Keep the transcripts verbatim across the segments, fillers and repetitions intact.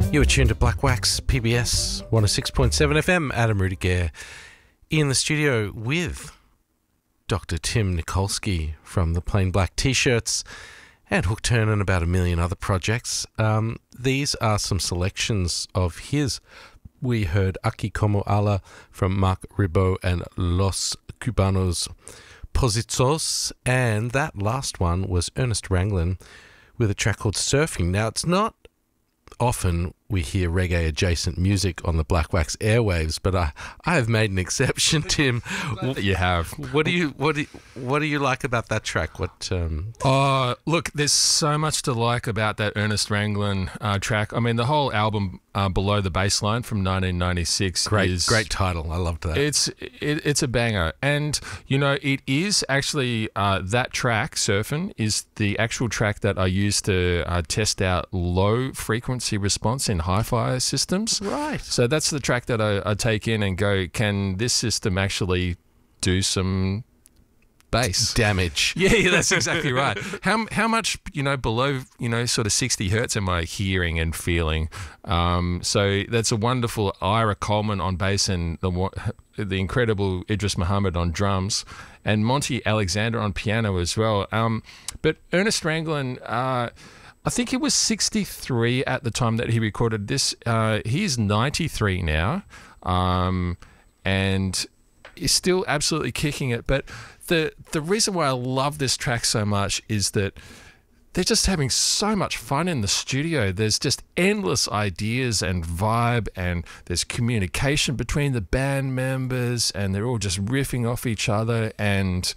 You are tuned to Black Wax, P B S one oh six point seven F M. Adam Rudiger in the studio with Doctor Tim Nikolsky from the Plain Black T-shirts and Hook Turn and about a million other projects. Um, these are some selections of his. We heard Aquí Como Ala from Mark Ribot and Los Cubanos Positos, and that last one was Ernest Ranglin with a track called Surfing. Now, it's not often we hear reggae-adjacent music on the Black Wax airwaves, but I, I have made an exception, Tim. You have. What do you what do you, what do you like about that track? What? Um... Oh, look, there's so much to like about that Ernest Ranglin uh, track. I mean, the whole album uh, Below the Baseline from nineteen ninety-six great, is great title. I loved that. It's it, it's a banger, and you know, it is actually uh, that track, Surfin', is the actual track that I used to uh, test out low frequency response in hi-fi systems. Right. So that's the track that I, I take in and go, can this system actually do some bass damage? Yeah, that's exactly right. How how much, you know, below, you know, sort of sixty hertz am I hearing and feeling? Um, so that's a wonderful Ira Coleman on bass and the the incredible Idris Muhammad on drums and Monty Alexander on piano as well. Um, but Ernest Ranglin, uh, I think he was sixty-three at the time that he recorded this. Uh, he's ninety-three now, um, and is still absolutely kicking it. But the the reason why I love this track so much is that they're just having so much fun in the studio. There's just endless ideas and vibe, and there's communication between the band members, and they're all just riffing off each other. And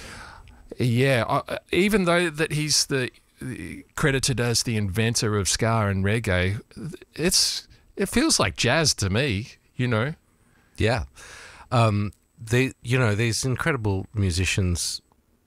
yeah, I, even though that he's the credited as the inventor of ska and reggae, it's it feels like jazz to me, you know. Yeah. Um, they, you know, these incredible musicians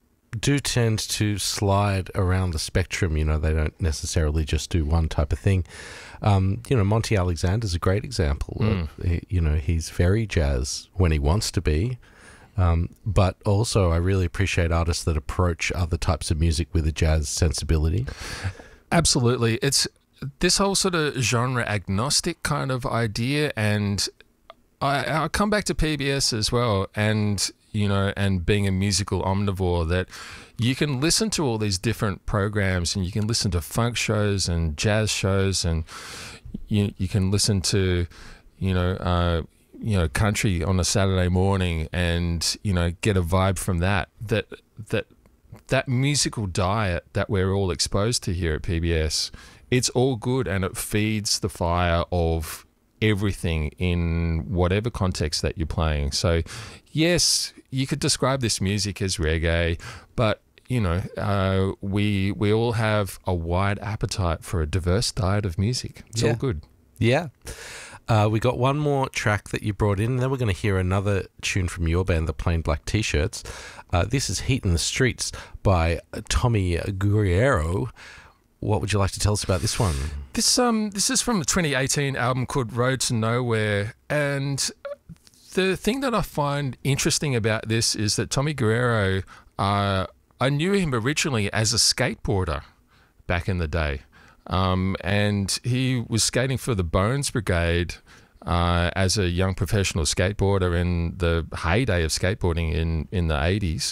do tend to slide around the spectrum. You know, they don't necessarily just do one type of thing. Um, you know, Monty Alexander's a great example. Mm. Of, you know, he's very jazz when he wants to be. Um, but also I really appreciate artists that approach other types of music with a jazz sensibility. Absolutely. It's this whole sort of genre agnostic kind of idea, and I, I'll come back to P B S as well, and, you know, and being a musical omnivore, that you can listen to all these different programs, and you can listen to funk shows and jazz shows, and you, you can listen to, you know, uh, you know, country on a Saturday morning, and, you know, get a vibe from that, that, that, that musical diet that we're all exposed to here at P B S. It's all good, and it feeds the fire of everything in whatever context that you're playing. So yes, you could describe this music as reggae, but, you know, uh, we, we all have a wide appetite for a diverse diet of music. It's yeah. all good. Yeah. Uh, we got one more track that you brought in, and then we're going to hear another tune from your band, the Plain Black T-shirts. Uh, this is Heat in the Streets by Tommy Guerriero. What would you like to tell us about this one? This um this is from the twenty eighteen album called Road to Nowhere, and the thing that I find interesting about this is that Tommy Guerriero, uh, I knew him originally as a skateboarder back in the day. Um, and he was skating for the Bones Brigade uh, as a young professional skateboarder in the heyday of skateboarding in, in the eighties.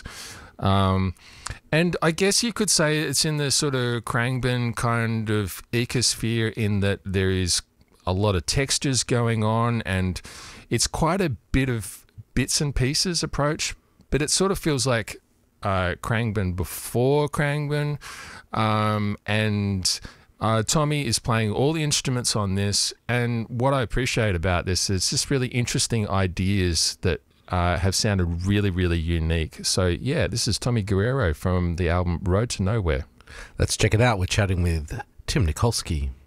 Um, and I guess you could say it's in the sort of Khruangbin kind of ecosphere, in that there is a lot of textures going on, and it's quite a bit of bits and pieces approach, but it sort of feels like uh, Khruangbin before Khruangbin, um, and... Uh, Tommy is playing all the instruments on this, and what I appreciate about this is just really interesting ideas that uh, have sounded really, really unique. So yeah, this is Tommy Guerriero from the album Road to Nowhere. Let's check it out. We're chatting with Tim Nikolsky.